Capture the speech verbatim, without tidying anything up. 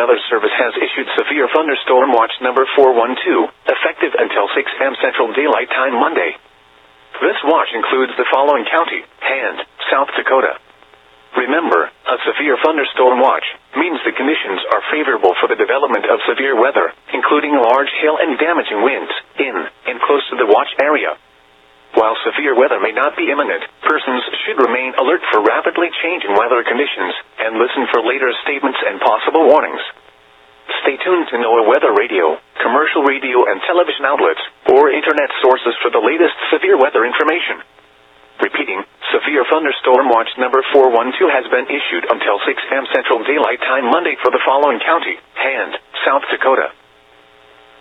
Weather Service has issued severe thunderstorm watch number four one two, effective until six a m Central Daylight Time Monday. This watch includes the following county: Hand, South Dakota. Remember, a severe thunderstorm watch means the conditions are favorable for the development of severe weather, including large hail and damaging winds, in and close to the watch area. While severe weather may not be imminent, persons should remain alert for rapidly changing weather conditions and listen for later statements and possible warnings. Stay tuned to NOAA Weather Radio, commercial radio and television outlets, or internet sources for the latest severe weather information. Repeating, severe thunderstorm watch number four one two has been issued until six a m Central Daylight Time Monday for the following county: Hand, South Dakota.